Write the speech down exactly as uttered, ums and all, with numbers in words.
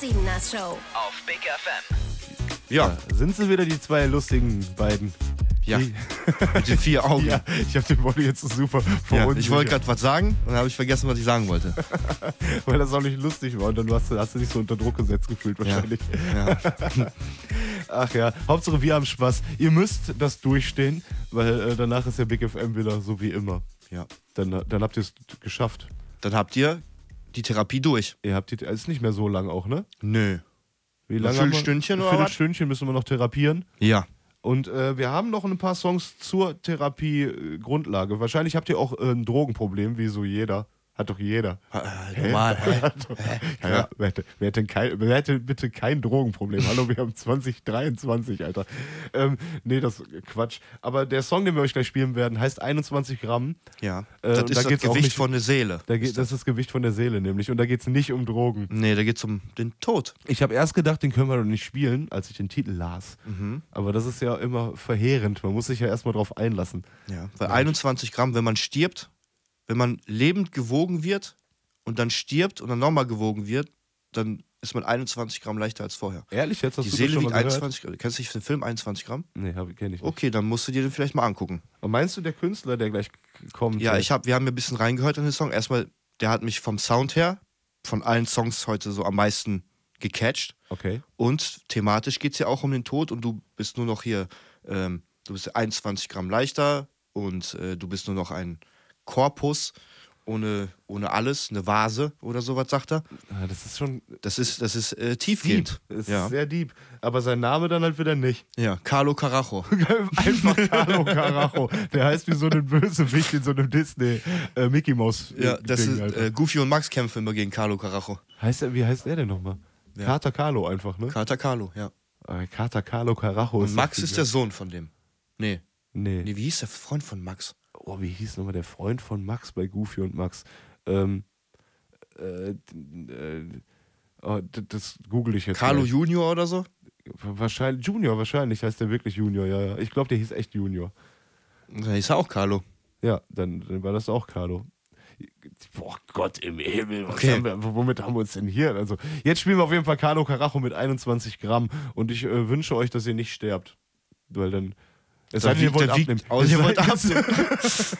Siebener Show. Auf Big F M. Ja, Ja, sind sie wieder die zwei lustigen beiden? ja. Die, Mit den vier Augen. ja, ich habe den Body jetzt so super Ja, verunsichert, ich wollte gerade was sagen und dann habe ich vergessen, was ich sagen wollte. weil das auch nicht lustig war und dann hast du, hast du dich so unter Druck gesetzt gefühlt wahrscheinlich. Ja. Ach ja, Hauptsache wir haben Spaß. Ihr müsst das durchstehen, weil äh, danach ist ja Big F M wieder so wie immer. Ja. Dann, dann habt ihr es geschafft. Dann habt ihr die Therapie durch. Ihr habt die, ist nicht mehr so lang auch, ne? Nö. Wie Ein lange haben wir? Viertelstündchen Ein oder was? Viertelstündchen müssen wir noch therapieren. Ja. Und äh, wir haben noch ein paar Songs zur Therapie-Grundlage. Wahrscheinlich habt ihr auch äh, ein Drogenproblem, wie so jeder. Hat doch jeder. Äh, normal. Hä? Ja, ja. Wer, hätte, wer, hätte kein, wer hätte bitte kein Drogenproblem? Hallo, wir haben zwanzig dreiundzwanzig, Alter. Ähm, nee, das ist Quatsch. Aber der Song, den wir euch gleich spielen werden, heißt einundzwanzig Gramm. Ja. Äh, Das und ist da das geht's auch Gewicht nicht- von der Seele. Da geht, das ist das Gewicht von der Seele nämlich. Und da geht es nicht um Drogen. Nee, da geht es um den Tod. Ich habe erst gedacht, den können wir doch nicht spielen, als ich den Titel las. Mhm. Aber das ist ja immer verheerend. Man muss sich ja erstmal drauf einlassen. Ja. Weil einundzwanzig Gramm, wenn man stirbt, wenn man lebend gewogen wird und dann stirbt und dann nochmal gewogen wird, dann ist man einundzwanzig Gramm leichter als vorher. Ehrlich, jetzt hast Die du Seele das schon wiegt mal gehört? einundzwanzig Gramm. Kennst du nicht den Film einundzwanzig Gramm? Nee, hab, kenn ich nicht. Okay, dann musst du dir den vielleicht mal angucken. Und meinst du, der Künstler, der gleich kommt? Ja, der- ich hab, wir haben ja ein bisschen reingehört in den Song. Erstmal, der hat mich vom Sound her von allen Songs heute so am meisten gecatcht. Okay. Und thematisch geht es ja auch um den Tod und du bist nur noch hier, ähm, du bist einundzwanzig Gramm leichter und äh, du bist nur noch ein Korpus ohne, ohne alles, eine Vase oder sowas, sagt er. Ah, das ist schon Das ist, das ist äh, deep. tiefgehend. Das Ja. ist sehr deep. Aber sein Name dann halt wieder nicht. Ja, Carlo Carajo. Einfach Carlo Carajo. Der heißt wie so ein Bösewicht in so einem Disney äh, Mickey Mouse Ja, das Ding, ist, Alter. äh, Goofy und Max kämpfen immer gegen Carlo Carajo. Heißt er, wie heißt er denn nochmal? Ja. Kater Carlo einfach, ne? Kater Carlo, ja. Äh, Kater Carlo Carajo. Und ist Max doch ist der Sohn von dem. Nee. Nee. Nee, wie hieß der Freund von Max? Oh, wie hieß nochmal der Freund von Max bei Goofy und Max? Ähm, äh, d- äh, oh, d- das google ich jetzt. Carlo gleich. Junior oder so? Wahrscheinlich, Junior, wahrscheinlich heißt der wirklich Junior, ja, ja. Ich glaube, der hieß echt Junior. Da hieß er auch Carlo. Ja, dann, dann war das auch Carlo. Boah Gott im Himmel, was Okay. haben wir, womit haben wir uns denn hier? Also, jetzt spielen wir auf jeden Fall Carlo Carajo mit einundzwanzig Gramm und ich äh, wünsche euch, dass ihr nicht sterbt. Weil dann. Es sei Dann denn, ihr wiegt- wollt dann wiegt- abnehmen. außer Es ihr sei- wollt abnehmen.